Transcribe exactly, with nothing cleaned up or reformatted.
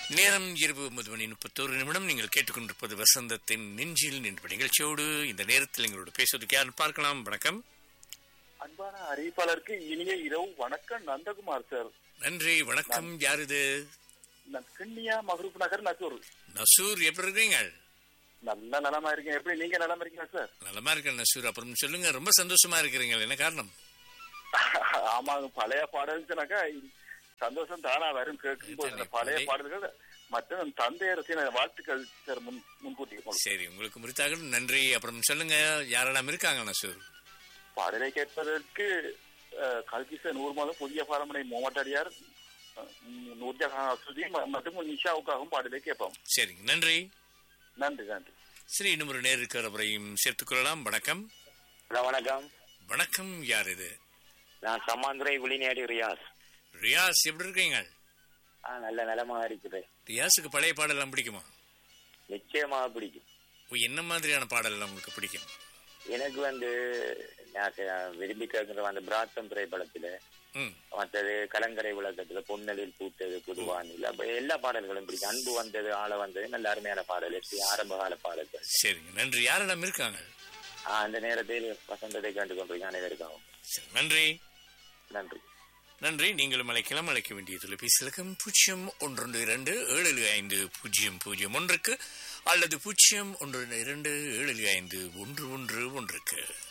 நேரம் இரவு ஒன்பது மணி முப்பத்தோரு நிமிடம். நீங்கள் கேட்டுக்கொண்டிருப்பது வசந்தத்தின் நெஞ்சில் நின்ற நிகழ்ச்சியோடு. இந்த நேரத்தில் எங்களோட பேசுவதற்கு யாரும் பார்க்கலாம். வணக்கம். அன்பான அறிவிப்பாளருக்கு இனிய இரவு வணக்கம். நந்தகுமார் சார். நன்றி. வணக்கம். யார் இது? கிண்ணியா மஹரூப் நகர் நசூர். நசூர், எப்படி இருக்கீங்க? நல்ல நலமா இருக்கேன். எப்படி நீங்க நலமா இருக்கீங்க சார்? நலமா இருக்கேன் நசூர். அப்புறம் சொல்லுங்க, ரொம்ப சந்தோஷமா இருக்கிறீங்க, என்ன காரணம்? ஆமாங்க, பழைய பாடல்னாக்கா சந்தோஷம் தானா வரும். கேட்கும் போது பழைய பாடல்கள் மற்றும் தந்தையரசின் வாழ்த்துக்கள் சார். முன் முன்கூட்டி சரி, உங்களுக்கு முறித்தாக நன்றி. அப்புறம் சொல்லுங்க, யாரெல்லாம் இருக்காங்க நசூர்? பாடலை கேட்பதற்கு கல்கிச நூறு மாதம் புதிய பாரம்பரை மோமட்டடியார் நூர்ஜஹான் சுதி மற்றும் நிஷாவுக்காகவும் பாடலை கேட்போம். சரி, நன்றி. நன்றி நன்றி. சரி, இன்னும் ஒரு நேருக்கு அவரையும் சேர்த்துக் கொள்ளலாம். வணக்கம். வணக்கம். வணக்கம். யார் இது? நான் சம்மாந்துரை விழிநேடி ரியாஸ். ரியாஸ், எப்படி இருக்கீங்க? நல்ல நிலமாக இருக்கிறேன். ரியாஸுக்கு பழைய பாடலாம் பிடிக்குமா? நிச்சயமாக பிடிக்கும். என்ன மாதிரியான பாடல் உங்களுக்கு பிடிக்கும்? எனக்கு வந்து நான் விரும்பி கேட்கிற அந்த பிராத்தம் திரைப்படத்துல, மற்றது கலங்கரை விளக்கத்துல, பொன்னலில் பூத்தது புதுவானில், அப்ப எல்லா பாடல்களும் பிடிக்கும். அன்பு வந்தது, ஆள வந்தது, நல்ல அருமையான பாடல், ஆரம்ப கால பாடல்கள். சரிங்க, நன்றி. யாரெல்லாம் இருக்காங்க? அந்த நேரத்தில் வசந்தத்தை கண்டு கொண்டிருக்க அனைவருக்காகும் நன்றி. நன்றி. நன்றி. நீங்களும் அழைக்கலாம். அழைக்க வேண்டிய தொலைபேசி இலக்கம் பூஜ்ஜியம் ஒன்று இரண்டு ஏழு ஐந்து பூஜ்ஜியம் பூஜ்ஜியம் ஒன்றுக்கு அல்லது பூஜ்ஜியம் ஒன்று இரண்டு ஏழு ஐந்து ஒன்று ஒன்று ஒன்றுக்கு.